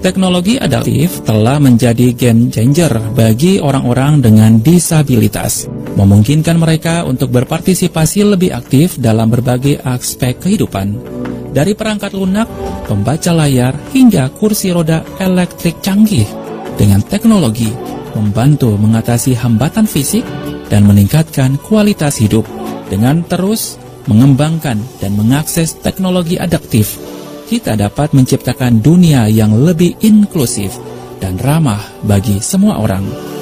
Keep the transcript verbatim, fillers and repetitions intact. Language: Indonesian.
Teknologi adaptif telah menjadi game changer bagi orang-orang dengan disabilitas, memungkinkan mereka untuk berpartisipasi lebih aktif dalam berbagai aspek kehidupan. Dari perangkat lunak, pembaca layar, hingga kursi roda elektrik canggih, dengan teknologi membantu mengatasi hambatan fisik dan meningkatkan kualitas hidup. Dengan terus mengembangkan dan mengakses teknologi adaptif, kita dapat menciptakan dunia yang lebih inklusif dan ramah bagi semua orang.